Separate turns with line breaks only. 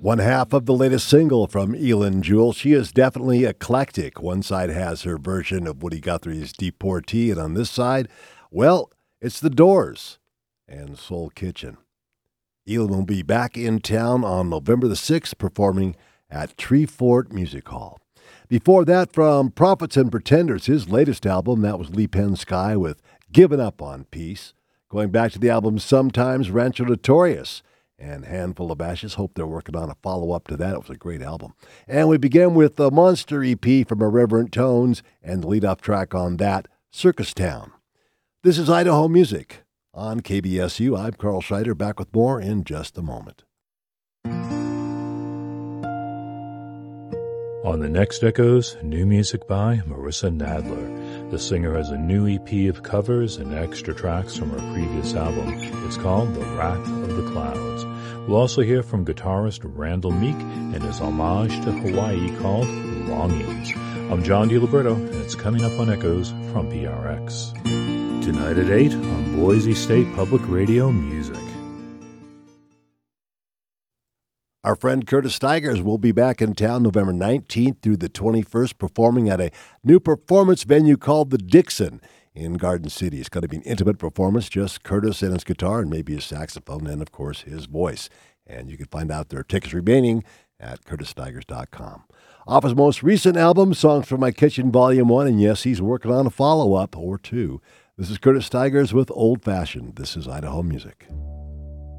One half of the latest single from Elin Jewell. She is definitely eclectic. One side has her version of Woody Guthrie's Deportee, and on this side, well, it's The Doors and Soul Kitchen. Elin will be back in town on November the 6th, performing at Treefort Music Hall. Before that, from Prophets and Pretenders, his latest album, that was Lee Penn Sky with Given Up on Peace. Going back to the album Sometimes, Rancho Notorious and Handful of Ashes. Hope they're working on a follow-up to that. It was a great album. And we began with the Monster EP from Irreverent Tones, and the lead-off track on that, Circus Town. This is Idaho Music on KBSU. I'm Carl Scheider, back with more in just a moment.
On the next Echoes, new music by Marissa Nadler. The singer has a new EP of covers and extra tracks from her previous album. It's called The Wrath of the Clouds. We'll also hear from guitarist Randall Meek and his homage to Hawaii called Longings. I'm John DiLiberto, and it's coming up on Echoes from PRX. Tonight at 8 on Boise State Public Radio Music.
Our friend Curtis Stigers will be back in town November 19th through the 21st, performing at a new performance venue called the Dixon in Garden City. It's going to be an intimate performance, just Curtis and his guitar and maybe his saxophone and, of course, his voice. And you can find out there are tickets remaining at curtisstigers.com. Off his most recent album, Songs from My Kitchen Volume 1, and yes, he's working on a follow-up or two. This is Curtis Stigers with Old Fashioned. This is Idaho Music.